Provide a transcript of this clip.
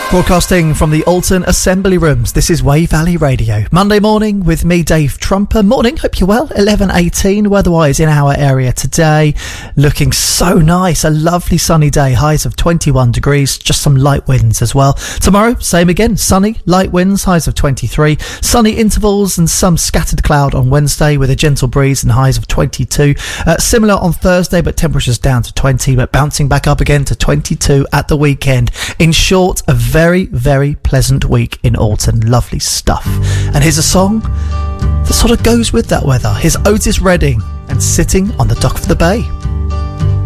Broadcasting from the Alton Assembly Rooms, this is Wave Valley Radio. Monday morning with me, Dave Trumper. Morning, hope you're well. 11:18 weather-wise in our area today. Looking so nice, a lovely sunny day. Highs of 21 degrees, just some light winds as well. Tomorrow, same again, sunny, light winds, highs of 23. Sunny intervals and some scattered cloud on Wednesday with a gentle breeze and highs of 22. Similar on Thursday, but temperatures down to 20, but bouncing back up again to 22 at the weekend. In short, a very, very pleasant week in Alton. Lovely stuff. And here's a song that sort of goes with that weather. Here's Otis Redding and Sitting on the Dock of the Bay.